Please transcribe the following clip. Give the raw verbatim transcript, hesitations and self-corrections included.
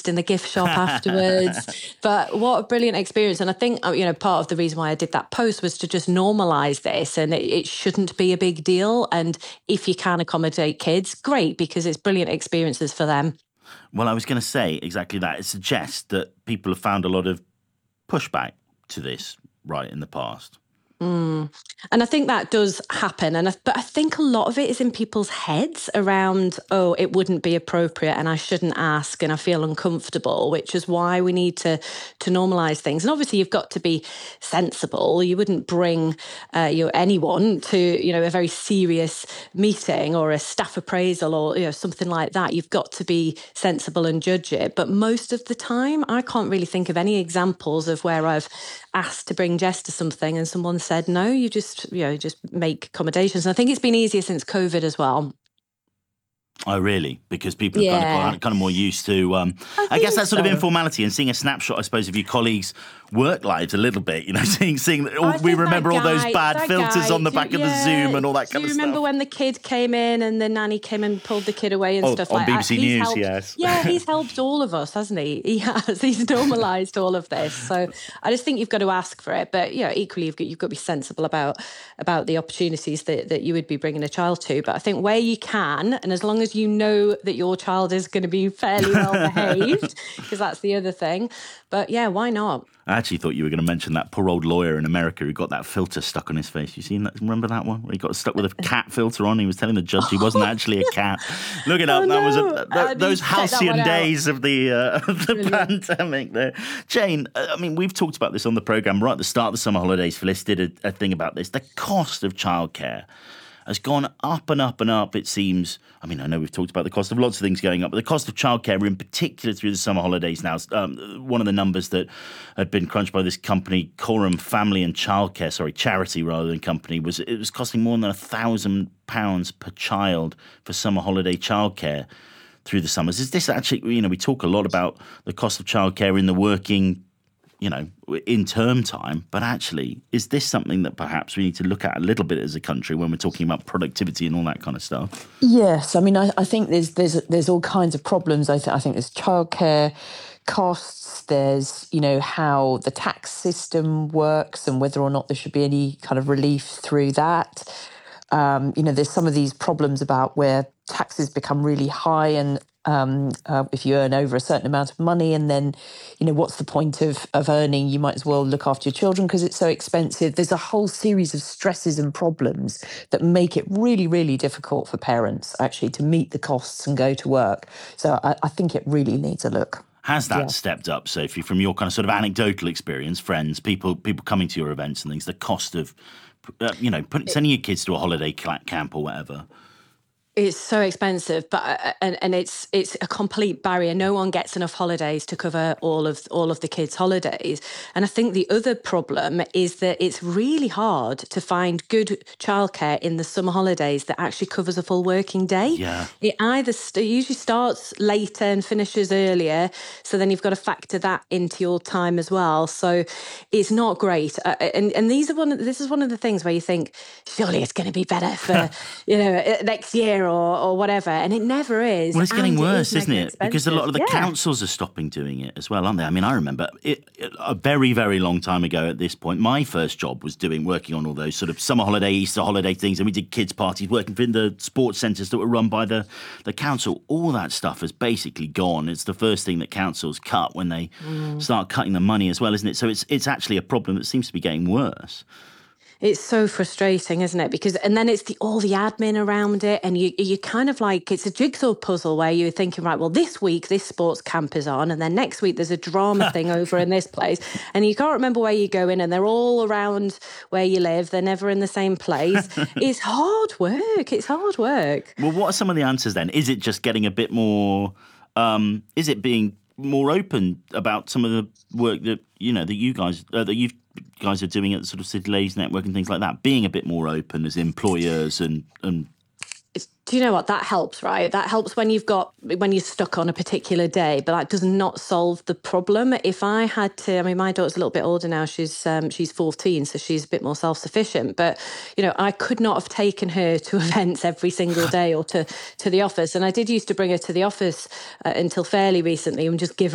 lost in the gift shop afterwards. But what a brilliant experience. And I think, you know, part of the reason why I did that post was to just normalise this, and it, it shouldn't be a big deal. And if you can accommodate kids, great, because it's brilliant experiences for them. Well, I was going to say exactly that. It suggests that people have found a lot of pushback to this right in the past. Mm. And I think that does happen. And I, but I think a lot of it is in people's heads around, oh, it wouldn't be appropriate and I shouldn't ask and I feel uncomfortable, which is why we need to to normalise things. And obviously you've got to be sensible. You wouldn't bring uh, you know, anyone to, you know, a very serious meeting or a staff appraisal or, you know, something like that. You've got to be sensible and judge it. But most of the time, I can't really think of any examples of where I've asked to bring Jess to something and someone said no. You just, you know, just make accommodations. And I think it's been easier since COVID as well. Oh, really? Because people are Yeah. kind, of, kind of more used to, um, I, I guess, that sort so. of informality and seeing a snapshot, I suppose, of your colleagues' work lives a little bit. You know, seeing, seeing all, I we think remember that all those guy- bad that filters guy, on the do- back of the yeah, Zoom and all that do kind of you stuff. remember when the kid came in and the nanny came and pulled the kid away and Oh, stuff on like B B that? C He's News, helped, yes. Yeah, he's helped all of us, hasn't he? He has. He's normalised all of this. So I just think you've got to ask for it. But, you know, equally, you've got, you've got to be sensible about about the opportunities that, that you would be bringing a child to. But I think where you can, and as long as you know that your child is going to be fairly well behaved, because that's the other thing. But yeah, why not? I actually thought you were going to mention that poor old lawyer in America who got that filter stuck on his face. You seen that? Remember that one? Where he got stuck with a cat filter on. He was telling the judge he wasn't actually a cat. Look it up. Oh, that was no. a, th- I those need to check that halcyon one out. days of the uh, of the Brilliant. pandemic there. Jane, uh, I mean, we've talked about this on the programme right at the start of the summer holidays. Phyllis did a, a thing about this. The cost of childcare has gone up and up and up, it seems. I mean, I know we've talked about the cost of lots of things going up, but the cost of childcare in particular through the summer holidays now, um, one of the numbers that had been crunched by this company, Coram Family and Childcare, sorry, charity rather than company, was it was costing more than a thousand pounds per child for summer holiday childcare through the summers. Is this actually, you know, we talk a lot about the cost of childcare in the working, you know, in term time, but actually, is this something that perhaps we need to look at a little bit as a country when we're talking about productivity and all that kind of stuff? Yes, I mean, I, I think there's there's there's all kinds of problems. I, th- I think there's childcare costs. There's, you know, how the tax system works and whether or not there should be any kind of relief through that. Um, you know, there's some of these problems about where taxes become really high and um, uh, if you earn over a certain amount of money and then, you know, what's the point of, of earning? You might as well look after your children because it's so expensive. There's a whole series of stresses and problems that make it really, really difficult for parents actually to meet the costs and go to work. So I, I think it really needs a look. Has that Yeah. stepped up, Sophie, from your kind of sort of anecdotal experience, friends, people people coming to your events and things, the cost of, uh, you know, put, sending your kids to a holiday cl- camp or whatever? It's so expensive, but uh, and and it's it's a complete barrier. No one gets enough holidays to cover all of all of the kids' holidays. And I think the other problem is that it's really hard to find good childcare in the summer holidays that actually covers a full working day. Yeah. It either st- it usually starts later and finishes earlier, so then you've got to factor that into your time as well. So it's not great. Uh, and and these are one. Of, this is one of the things where you think surely it's going to be better for you know next year. Or, or whatever, and it never is. Well, it's getting and worse, it is isn't it? Because a lot of the yeah. councils are stopping doing it as well, aren't they? I mean, I remember it, it, a very, very long time ago at this point, my first job was doing, working on all those sort of summer holiday, Easter holiday things, and we did kids' parties, working in the sports centres that were run by the, the council. All that stuff has basically gone. It's the first thing that councils cut when they mm. start cutting the money as well, isn't it? So it's it's actually a problem that seems to be getting worse. It's so frustrating, isn't it? Because and then it's the all the admin around it, and you you kind of like it's a jigsaw puzzle where you're thinking, right, well, this week this sports camp is on, and then next week there's a drama thing over in this place, and you can't remember where you're going, and they're all around where you live. They're never in the same place. It's hard work. It's hard work. Well, what are some of the answers then? Is it just getting a bit more? Um, is it being more open about some of the work that you know that you guys uh, that you've guys are doing at the sort of City Ladies Network and things like that, being a bit more open as employers and and It's, do you know what? That helps, right? That helps when you've got, when you're stuck on a particular day, but that does not solve the problem. If I had to, I mean, my daughter's a little bit older now. She's um, she's fourteen, so she's a bit more self-sufficient. But, you know, I could not have taken her to events every single day or to, to the office. And I did used to bring her to the office uh, until fairly recently and just give her